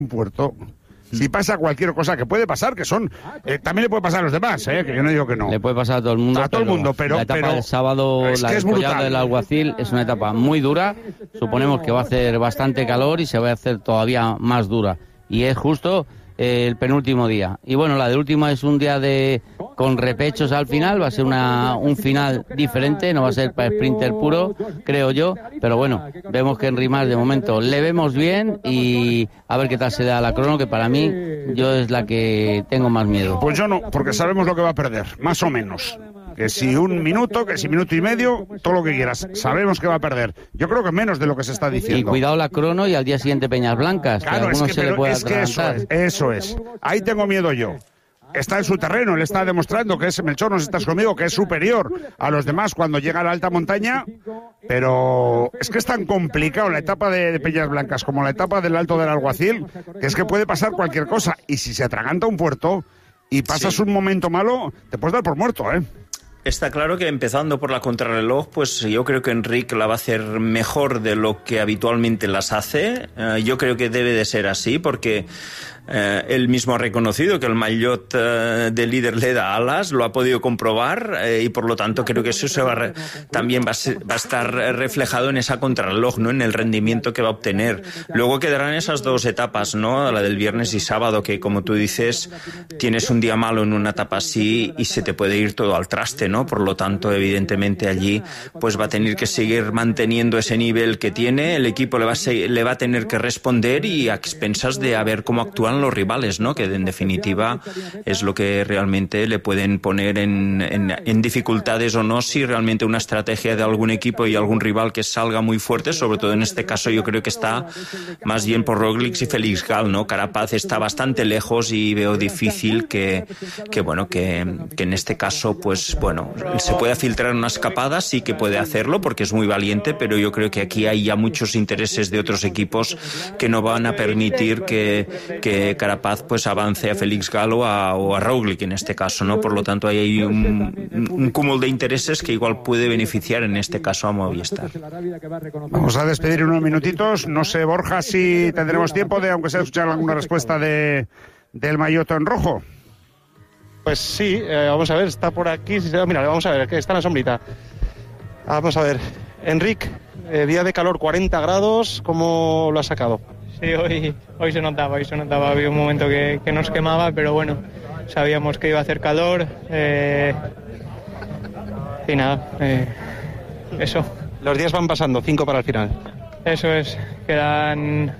un puerto. Si pasa cualquier cosa, que puede pasar, que son... también le puede pasar a los demás, que yo no digo que no. Le puede pasar a todo el mundo. A todo el mundo, pero... La etapa del sábado, es la que es del brutal. del Alguacil, es una etapa muy dura. Suponemos que va a hacer bastante calor y se va a hacer todavía más dura. Y es justo el penúltimo día. Y bueno, la del último es un día con repechos al final. Va a ser un final diferente, no va a ser para sprinter puro, creo yo. Pero bueno, vemos que en Rimas de momento le vemos bien y a ver qué tal se da la crono, que para mí yo es la que tengo más miedo. Pues yo no, porque sabemos lo que va a perder, más o menos. Que si un minuto, que si minuto y medio, todo lo que quieras. Sabemos que va a perder. Yo creo que menos de lo que se está diciendo. Y cuidado la crono y al día siguiente Peñas Blancas. Claro, que es que eso es. Ahí tengo miedo yo. Está en su terreno, le está demostrando que es Melchor, no sé si estás conmigo, que es superior a los demás cuando llega a la alta montaña, pero es que es tan complicado la etapa de Peñas Blancas como la etapa del Alto del Alguacil, que es que puede pasar cualquier cosa. Y si se atraganta un puerto y pasas un momento malo, te puedes dar por muerto, Está claro que empezando por la contrarreloj, pues yo creo que Enric la va a hacer mejor de lo que habitualmente las hace. Yo creo que debe de ser así, porque él mismo ha reconocido que el maillot de líder le da alas, lo ha podido comprobar, y por lo tanto creo que eso también va a estar reflejado en esa contrarreloj, ¿no? En el rendimiento que va a obtener. Luego quedarán esas dos etapas, ¿no? La del viernes y sábado, que como tú dices, tienes un día malo en una etapa así y se te puede ir todo al traste, ¿no? Por lo tanto, evidentemente allí pues va a tener que seguir manteniendo ese nivel que tiene, el equipo le va a tener que responder, y a expensas de a ver cómo actúan los rivales, ¿no? Que en definitiva es lo que realmente le pueden poner en dificultades o no, si realmente una estrategia de algún equipo y algún rival que salga muy fuerte, sobre todo en este caso yo creo que está más bien por Roglic y Félix Gal, ¿no? Carapaz está bastante lejos y veo difícil que en este caso pues bueno, se pueda filtrar una escapada, sí que puede hacerlo porque es muy valiente, pero yo creo que aquí hay ya muchos intereses de otros equipos que no van a permitir que Carapaz pues avance a Félix Gal o a Roglic en este caso, ¿no? Por lo tanto hay un cúmulo de intereses que igual puede beneficiar en este caso a Movistar. Vamos a despedir unos minutitos. No sé, Borja, si tendremos tiempo de, aunque sea, escuchar alguna respuesta del maillot en rojo. Pues sí, vamos a ver, está por aquí. Mira, vamos a ver, que está en la sombrita. Vamos a ver, Enric, día de calor, 40 grados, ¿cómo lo has sacado? Sí, hoy se notaba, había un momento que nos quemaba, pero bueno, sabíamos que iba a hacer calor, y nada, eso. Los días van pasando, 5 para el final. Eso es, quedan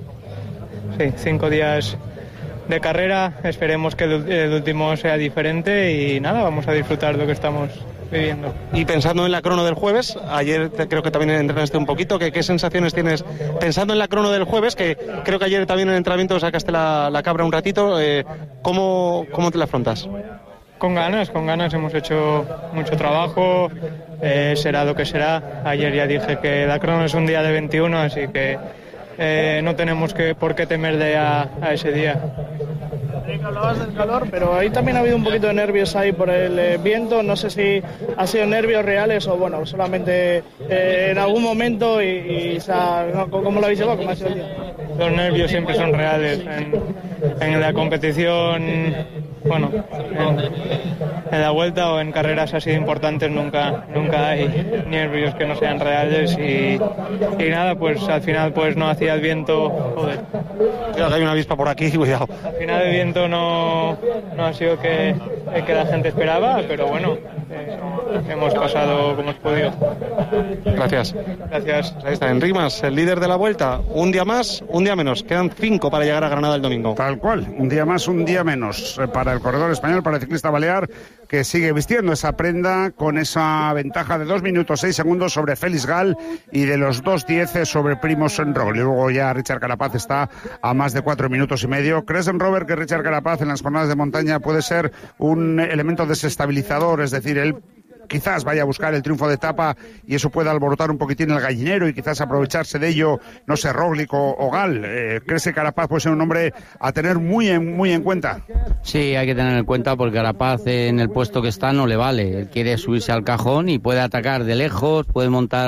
5 días de carrera, esperemos que el último sea diferente y nada, vamos a disfrutar de lo que estamos viviendo. Y pensando en la crono del jueves, ayer creo que también entrenaste un poquito, ¿qué sensaciones tienes pensando en la crono del jueves? Que creo que ayer también en el entrenamiento sacaste la cabra un ratito, ¿cómo te la afrontas? Con ganas, hemos hecho mucho trabajo, será lo que será. Ayer ya dije que la crono es un día de 21, así que no tenemos por qué temer a ese día. Hablabas del calor, pero ahí también ha habido un poquito de nervios ahí por el viento. No sé si ha sido nervios reales o bueno, solamente en algún momento ¿cómo lo habéis llevado? ¿Cómo ha sido el día? Los nervios siempre son reales. En la competición, bueno, en la vuelta o en carreras así importantes nunca hay nervios que no sean reales y nada, pues al final pues no hacía el viento. Joder. Cuidado, que hay una avispa por aquí, cuidado. Al final el viento no ha sido que la gente esperaba, pero bueno, hemos pasado como hemos podido. Gracias. Ahí está, en Rimas, el líder de la vuelta. Un día más, un día menos. Quedan 5 para llegar a Granada el domingo. Tal cual, un día más, un día menos para el corredor español, para el ciclista balear, que sigue vistiendo esa prenda con esa ventaja de 2 minutos 6 segundos sobre Félix Gal y de los 2:10 sobre Primož Roglic. Luego ya Richard Carapaz está a más de 4 minutos y medio. ¿Crees, Robert, que Richard Carapaz en las jornadas de montaña puede ser un elemento desestabilizador? Es decir, él quizás vaya a buscar el triunfo de etapa y eso pueda alborotar un poquitín el gallinero y quizás aprovecharse de ello, no sé, Roglic o Gal. ¿Crees que Carapaz puede ser un hombre a tener muy en cuenta? Sí, hay que tener en cuenta porque Carapaz en el puesto que está no le vale. Él quiere subirse al cajón y puede atacar de lejos, puede montar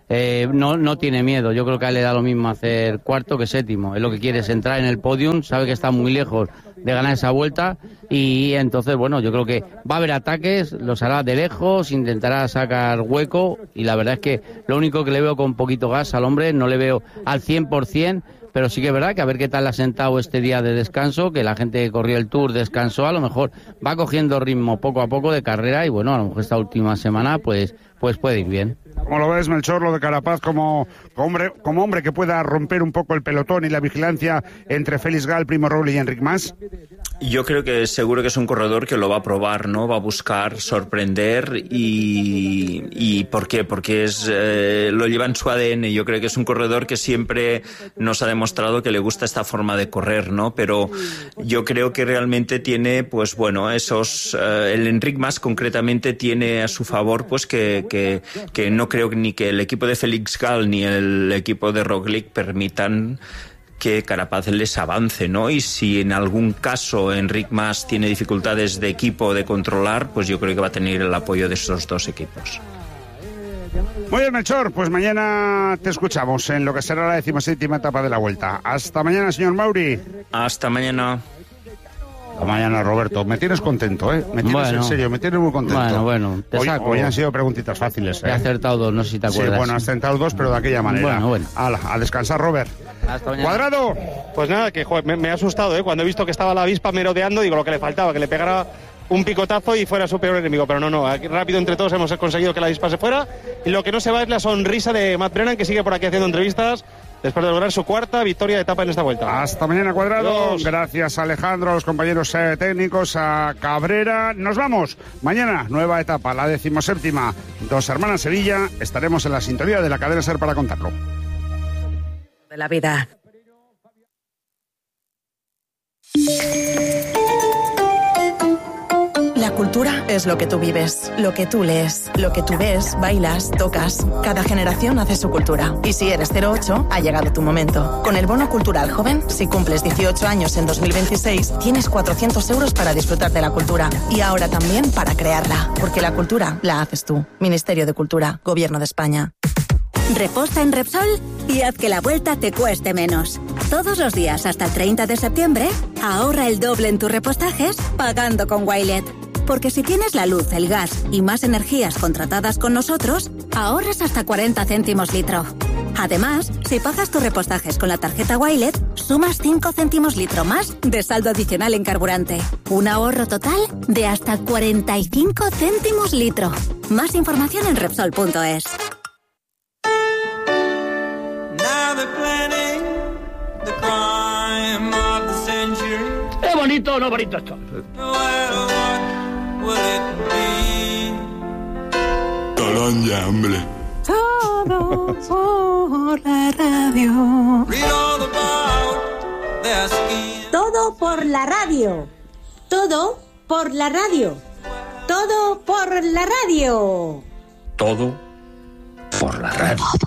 no tiene miedo. Yo creo que a él le da lo mismo hacer cuarto que séptimo. Él lo que quiere es entrar en el podium, sabe que está muy lejos de ganar esa vuelta y entonces, bueno, yo creo que va a haber ataques, los hará de lejos, intentará sacar hueco y la verdad es que lo único que le veo con poquito gas al hombre, no le veo al 100%, pero sí que es verdad que a ver qué tal ha sentado este día de descanso, que la gente que corrió el Tour descansó, a lo mejor va cogiendo ritmo poco a poco de carrera y bueno, a lo mejor esta última semana pues puede ir bien. ¿Cómo lo ves, Melchor, lo de Carapaz como hombre que pueda romper un poco el pelotón y la vigilancia entre Félix Gal, Primo Roglic y Enric Mas? Yo creo que seguro que es un corredor que lo va a probar, ¿no? Va a buscar sorprender y ¿por qué? Porque lo lleva en su ADN. Yo creo que es un corredor que siempre nos ha demostrado que le gusta esta forma de correr, ¿no? Pero yo creo que realmente tiene, pues bueno, el Enric Mas concretamente tiene a su favor, pues que no creo ni que el equipo de Félix Gal ni el equipo de Roglic permitan que Carapaz les avance, ¿no? Y si en algún caso Enric Mas tiene dificultades de equipo de controlar, pues yo creo que va a tener el apoyo de esos dos equipos. Muy bien, Melchor, pues mañana te escuchamos en lo que será la 17ª etapa de la Vuelta. Hasta mañana, señor Mauri. Hasta mañana. Hasta mañana, Roberto. Me tienes contento, ¿eh? Me tienes en serio, me tienes muy contento. Bueno, te saco. Hoy han sido preguntitas fáciles, ¿eh? He acertado dos, no sé si te acuerdas. Sí, bueno, has acertado dos, pero de aquella manera. Bueno. Hala, a descansar, Robert. Hasta mañana. Cuadrado. Pues nada, que me ha asustado, ¿eh? Cuando he visto que estaba la avispa merodeando, digo lo que le faltaba, que le pegara un picotazo y fuera su peor enemigo. Pero no, aquí rápido entre todos hemos conseguido que la avispa se fuera. Y lo que no se va es la sonrisa de Matt Brennan, que sigue por aquí haciendo entrevistas después de lograr su cuarta victoria de etapa en esta vuelta. Hasta mañana, Cuadrado. Adiós. Gracias, Alejandro, a los compañeros técnicos, a Cabrera. Nos vamos. Mañana, nueva etapa, la 17ª. Dos Hermanas Sevilla. Estaremos en la sintonía de la cadena SER para contarlo. De la vida. La cultura es lo que tú vives, lo que tú lees, lo que tú ves, bailas, tocas. Cada generación hace su cultura. Y si eres 08, ha llegado tu momento. Con el Bono Cultural Joven, si cumples 18 años en 2026, tienes 400 euros para disfrutar de la cultura. Y ahora también para crearla. Porque la cultura la haces tú. Ministerio de Cultura, Gobierno de España. Reposta en Repsol y haz que la vuelta te cueste menos. Todos los días hasta el 30 de septiembre, ahorra el doble en tus repostajes pagando con Wilet. Porque si tienes la luz, el gas y más energías contratadas con nosotros, ahorras hasta 40 céntimos litro. Además, si pagas tus repostajes con la tarjeta Wilet, sumas 5 céntimos litro más de saldo adicional en carburante. Un ahorro total de hasta 45 céntimos litro. Más información en Repsol.es. ¿Es bonito o no bonito esto? Tolón, hombre. Todo por la radio. Todo por la radio. Todo por la radio. Todo por la radio. Todo por la radio.